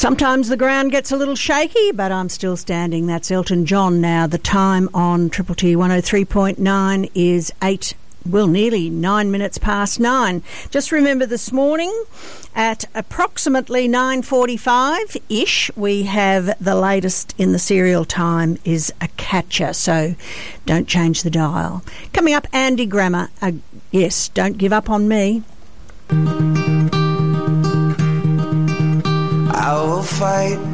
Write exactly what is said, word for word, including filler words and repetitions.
Sometimes the ground gets a little shaky, but I'm still standing. That's Elton John now. The time on Triple T one oh three point nine is eight, well, nearly nine minutes past nine. Just remember this morning at approximately nine forty-five-ish, we have the latest in the serial time is a catcher, so don't change the dial. Coming up, Andy Grammer. Uh, yes, don't give up on me. I will fight